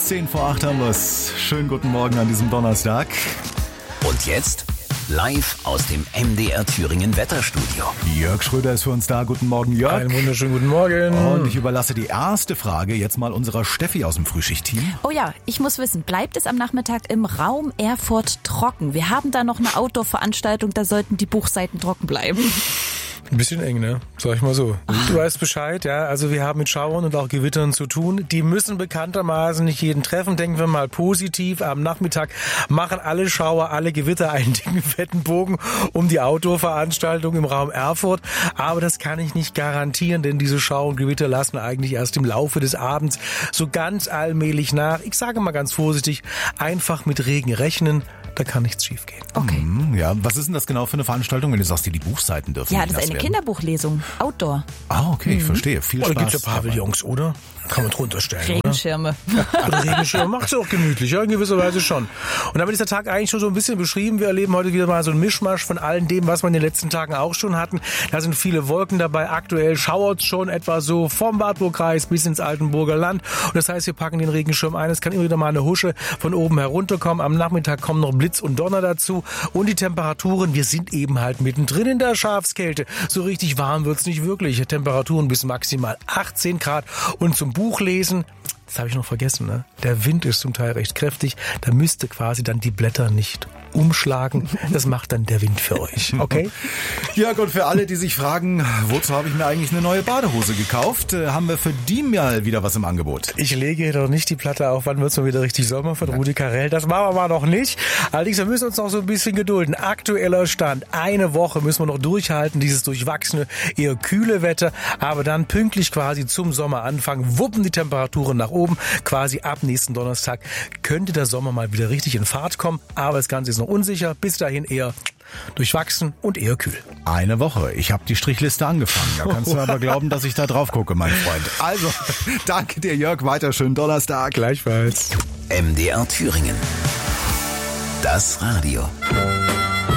7:10 haben wir's. Schönen guten Morgen an diesem Donnerstag. Und jetzt live aus dem MDR Thüringen Wetterstudio. Jörg Schröder ist für uns da. Guten Morgen, Jörg. Einen wunderschönen guten Morgen. Und ich überlasse die erste Frage jetzt mal unserer Steffi aus dem Frühschichtteam. Oh ja, ich muss wissen, bleibt es am Nachmittag im Raum Erfurt trocken? Wir haben da noch eine Outdoor-Veranstaltung, da sollten die Buchseiten trocken bleiben. Ein bisschen eng, ne? Sag ich mal so. Du weißt Bescheid, ja. Also wir haben mit Schauern und auch Gewittern zu tun. Die müssen bekanntermaßen nicht jeden treffen. Denken wir mal positiv. Am Nachmittag machen alle Schauer, alle Gewitter einen dicken, fetten Bogen um die Outdoor-Veranstaltung im Raum Erfurt. Aber das kann ich nicht garantieren, denn diese Schauer und Gewitter lassen eigentlich erst im Laufe des Abends so ganz allmählich nach. Ich sage mal ganz vorsichtig, einfach mit Regen rechnen. Da kann nichts schiefgehen. Okay. Ja, was ist denn das genau für eine Veranstaltung, wenn du sagst, die Buchseiten dürfen Ja, nicht das ist nass eine werden? Kinderbuchlesung. Outdoor. Ah, okay, ich verstehe. Viel Oder Spaß. gibt's ja Pavillons, oder? Kann man drunter stellen, Regenschirme. oder? Regenschirm macht's auch gemütlich, ja, in gewisser Weise schon. Und damit ist der Tag eigentlich schon so ein bisschen beschrieben. Wir erleben heute wieder mal so einen Mischmasch von all dem, was wir in den letzten Tagen auch schon hatten. Da sind viele Wolken dabei. Aktuell schauert's schon etwa so vom Wartburgkreis bis ins Altenburger Land. Und das heißt, wir packen den Regenschirm ein. Es kann immer wieder mal eine Husche von oben herunterkommen. Am Nachmittag kommen noch Blitz und Donner dazu. Und die Temperaturen, wir sind eben halt mittendrin in der Schafskälte. So richtig warm wird's nicht wirklich. Temperaturen bis maximal 18 Grad. Und zum Buchlesen, das habe ich noch vergessen, ne? Der Wind ist zum Teil recht kräftig. Da müsste quasi dann die Blätter nicht umschlagen. Das macht dann der Wind für euch, okay? Ja, gut, für alle, die sich fragen, wozu habe ich mir eigentlich eine neue Badehose gekauft, haben wir für die mal wieder was im Angebot. Ich lege hier doch nicht die Platte auf, wann wird's mal wieder richtig Sommer von Rudi Carrell. Das machen wir mal noch nicht. Allerdings, wir müssen uns noch so ein bisschen gedulden. Aktueller Stand. Eine Woche müssen wir noch durchhalten, dieses durchwachsene, eher kühle Wetter. Aber dann pünktlich quasi zum Sommeranfang wuppen die Temperaturen nach oben. Quasi ab nächsten Donnerstag könnte der Sommer mal wieder richtig in Fahrt kommen. Aber das Ganze ist noch unsicher. Bis dahin eher durchwachsen und eher kühl. Eine Woche. Ich habe die Strichliste angefangen. Da kannst du aber glauben, dass ich da drauf gucke, mein Freund. Also, danke dir, Jörg. Weiter schönen Donnerstag. Gleichfalls. MDR Thüringen. Das Radio.